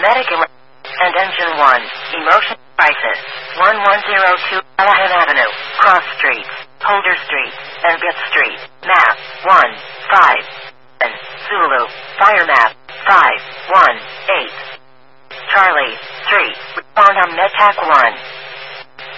Medic and Engine 1, Emotion Crisis, 1102 Callahan Avenue, Cross Street, Holder Street, and Bit Street, map 1, 5, and Zulu, fire map 5, 1, 8. Charlie, 3, respond on MedTac 1.